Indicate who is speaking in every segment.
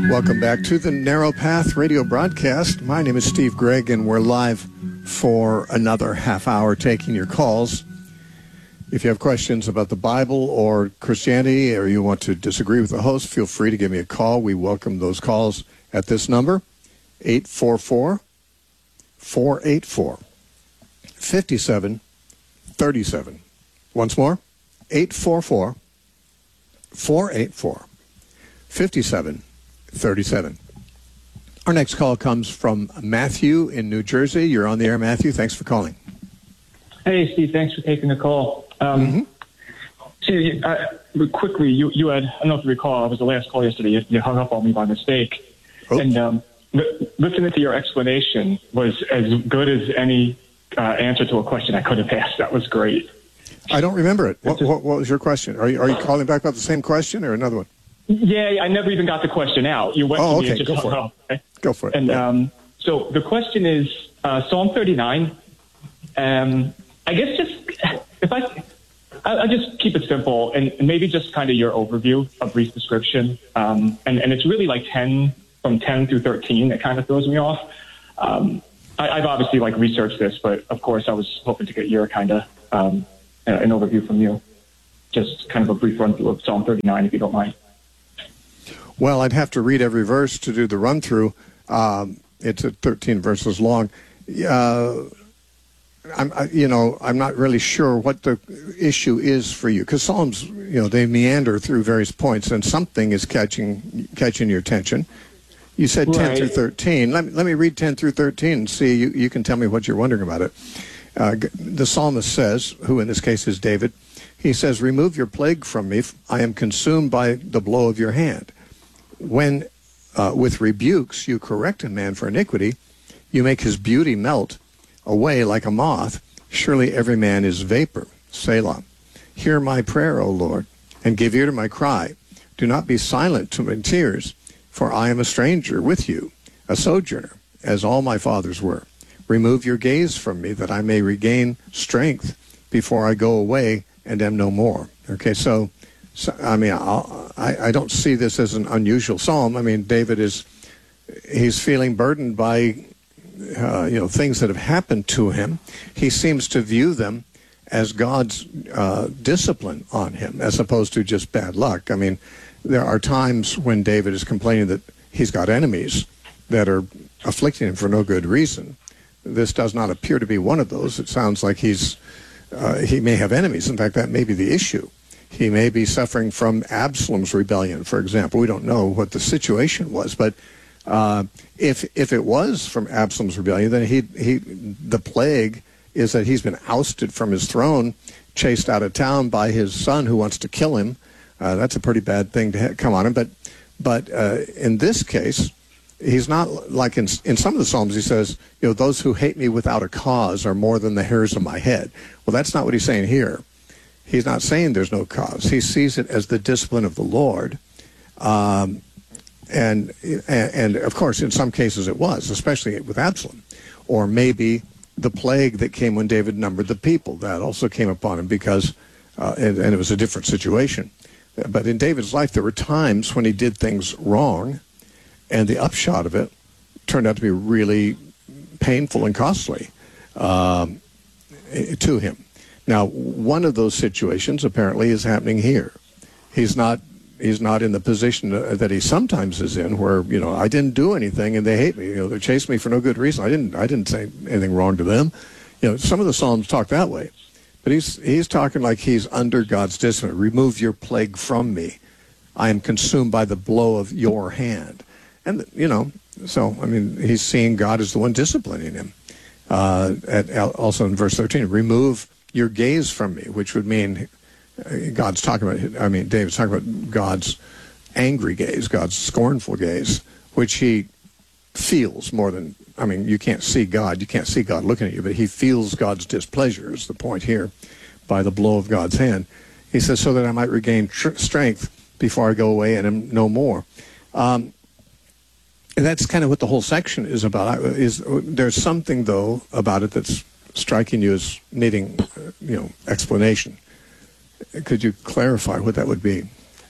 Speaker 1: Welcome back to the Narrow Path radio broadcast. My name is Steve Gregg, and we're live for another half hour taking your calls. If you have questions about the Bible or Christianity, or you want to disagree with the host, feel free to give me a call. We welcome those calls at this number, 844-484-5737. Once more, 844-484-5737. Our next call comes from Matthew in New Jersey. You're on the air, Matthew. Thanks for calling.
Speaker 2: Hey, Steve. Thanks for taking the call. Quickly, you had, I don't know if you recall, it was the last call yesterday. You hung up on me by mistake. Oh. And listening to your explanation was as good as any answer to a question I could have asked. That was great.
Speaker 1: I don't remember it. What was your question? Are you calling back about the same question or another one?
Speaker 2: Yeah, I never even got the question out. You went to me and just hung up. Okay?
Speaker 1: Go for it.
Speaker 2: And so the question is Psalm 39. I guess just if I'll just keep it simple and maybe just kind of your overview, a brief description. And it's really like from 10 through 13 that kind of throws me off. I've obviously researched this, but of course I was hoping to get your kind of an overview from you. Just kind of a brief run through of Psalm 39, if you don't mind.
Speaker 1: Well, I'd have to read every verse to do the run through. It's 13 verses long. I'm not really sure what the issue is for you, because Psalms, they meander through various points, and something is catching your attention. You said 10 through 13. Let me read 10 through 13 and see. You can tell me what you're wondering about it. The psalmist says, who in this case is David, he says, "Remove your plague from me. I am consumed by the blow of your hand. When with rebukes you correct a man for iniquity, you make his beauty melt away like a moth. Surely every man is vapor. Selah. Hear my prayer, O Lord, and give ear to my cry. Do not be silent to my tears, for I am a stranger with you, a sojourner, as all my fathers were. Remove your gaze from me, that I may regain strength before I go away and am no more." Okay, so I mean, I don't see this as an unusual psalm. I mean, David he's feeling burdened by things that have happened to him. He seems to view them as God's discipline on him, as opposed to just bad luck. I mean, there are times when David is complaining that he's got enemies that are afflicting him for no good reason. This does not appear to be one of those. It sounds like he may have enemies. In fact, that may be the issue. He may be suffering from Absalom's rebellion, for example. We don't know what the situation was, but if it was from Absalom's rebellion, then the plague is that he's been ousted from his throne, chased out of town by his son who wants to kill him. That's a pretty bad thing to come on him. But in this case, he's not like in some of the Psalms. He says, "Those who hate me without a cause are more than the hairs of my head." Well, that's not what he's saying here. He's not saying there's no cause. He sees it as the discipline of the Lord. And of course, in some cases it was, especially with Absalom. Or maybe the plague that came when David numbered the people. That also came upon him because, and it was a different situation. But in David's life, there were times when he did things wrong, and the upshot of it turned out to be really painful and costly to him. Now, one of those situations apparently is happening here. He's not in the position that he sometimes is in, where I didn't do anything and they hate me. They chased me for no good reason. I didn't say anything wrong to them. Some of the Psalms talk that way, but he's talking like he's under God's discipline. "Remove your plague from me. I am consumed by the blow of your hand." And so I mean, he's seeing God as the one disciplining him. Also in verse 13, "Remove your gaze from me," which would mean David's talking about God's angry gaze, God's scornful gaze, which he feels more than, you can't see God. You can't see God looking at you, but he feels God's displeasure is the point here, by the blow of God's hand. He says, "So that I might regain strength before I go away and am no more." And that's kind of what the whole section is about. There's something, though, about it that's striking you as needing, explanation. Could you clarify what that would be?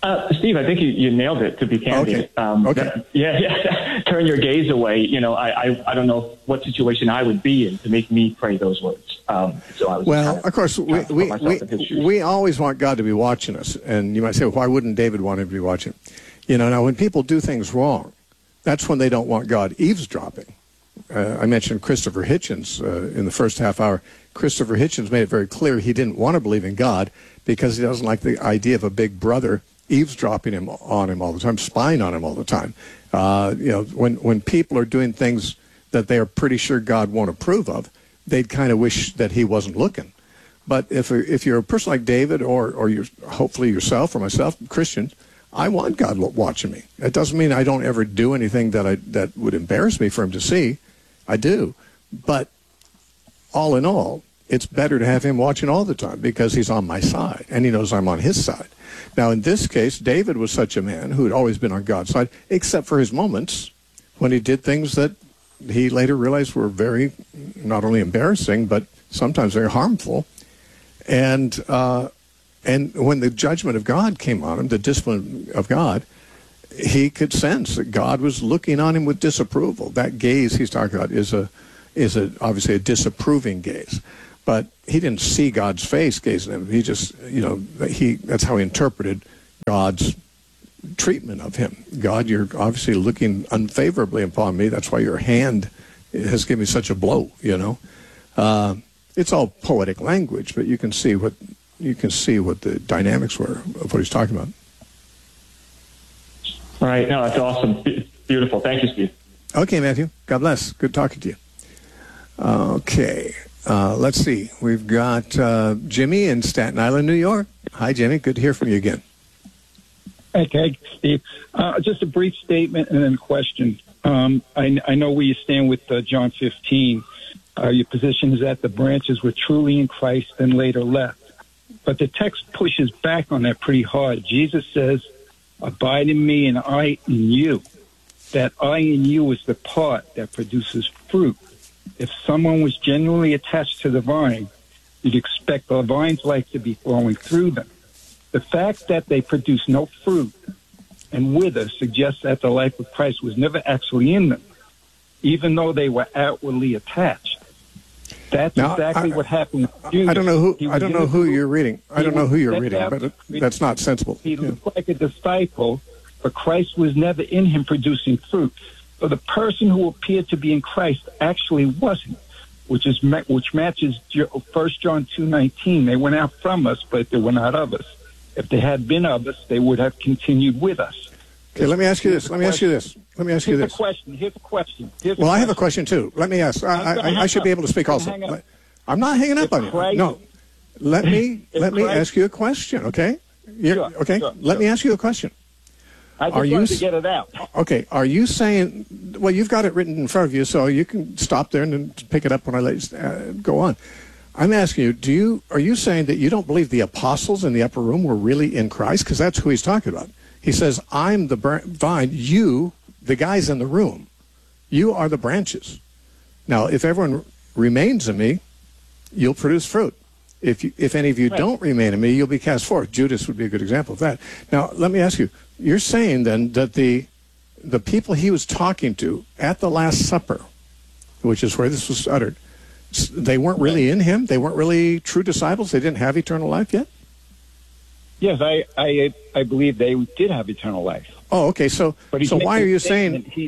Speaker 2: Steve, I think you nailed it, to be candid.
Speaker 1: Okay.
Speaker 2: Yeah. Turn your gaze away. You know, I don't know what situation I would be in to make me pray those words. So I was
Speaker 1: of course, we always want God to be watching us. And you might say, well, why wouldn't David want him to be watching? You know, now when people do things wrong, that's when they don't want God eavesdropping. I mentioned Christopher Hitchens in the first half hour. Christopher Hitchens made it very clear he didn't want to believe in God because he doesn't like the idea of a big brother eavesdropping on him all the time, spying on him all the time. You know, when people are doing things that they are pretty sure God won't approve of, they'd kind of wish that he wasn't looking. But if you're a person like David or you're hopefully yourself or myself, Christians, I want God watching me. It doesn't mean I don't ever do anything that would embarrass me for him to see. I do. But all in all, it's better to have him watching all the time because he's on my side and he knows I'm on his side. Now, in this case, David was such a man who had always been on God's side, except for his moments when he did things that he later realized were very, not only embarrassing, but sometimes very harmful. And when the judgment of God came on him, the discipline of God, he could sense that God was looking on him with disapproval. That gaze he's talking about is obviously a disapproving gaze. But he didn't see God's face gazing at him. He just, that's how he interpreted God's treatment of him. God, you're obviously looking unfavorably upon me. That's why your hand has given me such a blow, you know. It's all poetic language, but you can see what the dynamics were of what he's talking about.
Speaker 2: All right. No, that's awesome. Beautiful. Thank you, Steve.
Speaker 1: Okay, Matthew. God bless. Good talking to you. Okay. Let's see. We've got Jimmy in Staten Island, New York. Hi, Jimmy. Good to hear from you again.
Speaker 3: Okay, Steve. Just a brief statement and then a question. I know where you stand with John 15. Your position is that the branches were truly in Christ and later left. But the text pushes back on that pretty hard. Jesus says, abide in me and I in you. That I in you is the part that produces fruit. If someone was genuinely attached to the vine, you'd expect the vine's life to be flowing through them. The fact that they produce no fruit and wither suggests that the life of Christ was never actually in them, even though they were outwardly attached. That's exactly what happened with Judas.
Speaker 1: I don't know who you're reading. I don't know who you're reading, but that's not sensible.
Speaker 3: He looked like a disciple, but Christ was never in him producing fruit. So the person who appeared to be in Christ actually wasn't, which matches 1 John 2:19. They went out from us, but they were not of us. If they had been of us, they would have continued with us.
Speaker 1: Okay, let me ask you this.
Speaker 3: Here's a question.
Speaker 1: Well, I have a question, too. Let me ask. I should be able to speak also. I'm not hanging up on you. No. Let me ask you a question, okay? Okay? Let me ask you a question.
Speaker 3: I just wanted to get it out.
Speaker 1: Okay. Are you saying, well, you've got it written in front of you, so you can stop there and then pick it up when I let you go on. I'm asking you, are you saying that you don't believe the apostles in the upper room were really in Christ? Because that's who he's talking about. He says, I'm the vine, you, the guys in the room, you are the branches. Now, if everyone remains in me, you'll produce fruit. If any of you don't remain in me, you'll be cast forth. Judas would be a good example of that. Now, let me ask you, you're saying then that the people he was talking to at the Last Supper, which is where this was uttered, they weren't really in him? They weren't really true disciples? They didn't have eternal life yet?
Speaker 3: Yes, I believe they did have eternal life.
Speaker 1: Oh, okay. So why are you saying...
Speaker 3: He's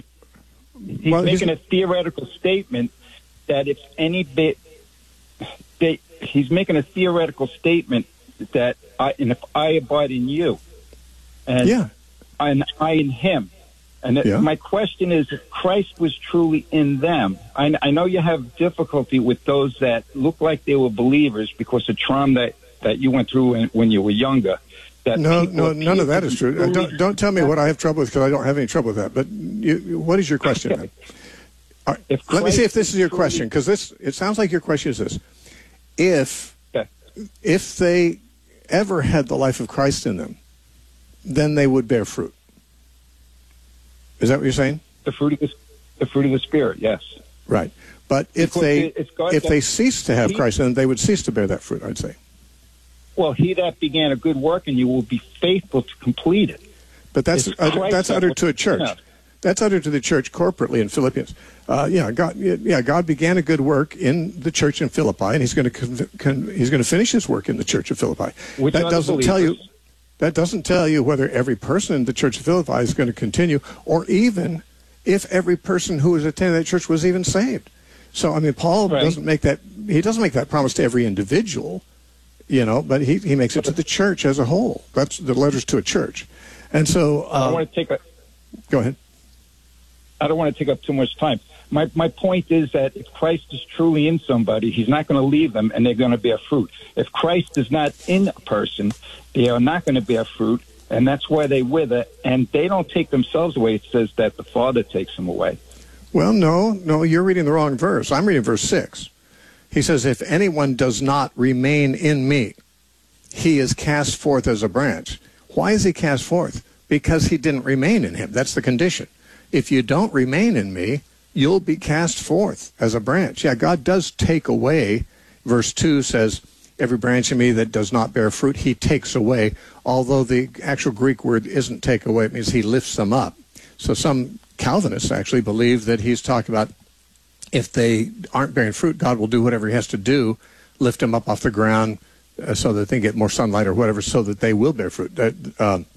Speaker 3: making a theoretical statement that if any bit... He's making a theoretical statement that if I abide in you, and I in him, and my question is, if Christ was truly in them, I know you have difficulty with those that look like they were believers because of trauma that you went through when you were younger.
Speaker 1: No, none of that is true. Don't tell me what I have trouble with, because I don't have any trouble with that. But what is your question?
Speaker 3: Okay.
Speaker 1: Let me see if this is your question, because it sounds like your question is this. If they ever had the life of Christ in them, then they would bear fruit. Is that what you're saying?
Speaker 3: The fruit of the Spirit, yes.
Speaker 1: Right. But if they cease to have Christ in them, they would cease to bear that fruit, I'd say.
Speaker 3: Well, he that began a good work and you will be faithful to complete it.
Speaker 1: But that's uttered to a church.
Speaker 3: Yeah.
Speaker 1: That's uttered to the church corporately in Philippians. God began a good work in the church in Philippi, and he's going to finish his work in the church of Philippi. That doesn't tell you whether every person in the church of Philippi is going to continue, or even if every person who was attending that church was even saved. So, I mean, Paul doesn't make that promise to every individual, but he makes it to the church as a whole. That's the letters to a church. And so, go ahead.
Speaker 3: I don't want to take up too much time. My point is that if Christ is truly in somebody, he's not going to leave them and they're going to bear fruit. If Christ is not in a person, they are not going to bear fruit, and that's why they wither, and they don't take themselves away. It says that the Father takes them away.
Speaker 1: Well, no, you're reading the wrong verse. I'm reading verse 6. He says, if anyone does not remain in me, he is cast forth as a branch. Why is he cast forth? Because he didn't remain in him. That's the condition. If you don't remain in me, you'll be cast forth as a branch. Yeah, God does take away. Verse 2 says, every branch in me that does not bear fruit, he takes away. Although the actual Greek word isn't take away, it means he lifts them up. So some Calvinists actually believe that he's talking about if they aren't bearing fruit, God will do whatever he has to do, lift them up off the ground so that they get more sunlight or whatever, so that they will bear fruit.